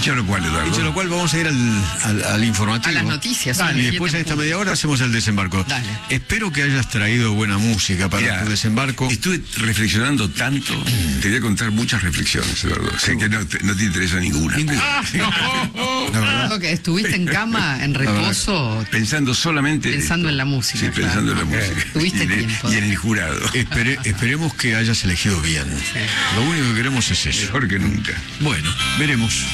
Dicho lo cual, Eduardo. Dicho lo cual, vamos a ir al informativo. A las noticias. Dale, y después en esta media hora hacemos el desembarco. Dale. Espero que hayas traído buena música para Mirá, tu desembarco. Estuve reflexionando tanto. Te voy a contar muchas reflexiones, Eduardo. Sé que no te interesa ninguna. La verdad. Lo que estuviste en cama, en reposo, Pensando solamente pensando en la música. Sí, pensando en la música. Tuviste y tiempo. Y en el jurado. Esperemos que hayas elegido bien. Lo único que queremos es eso. Mejor que nunca. Bueno, veremos.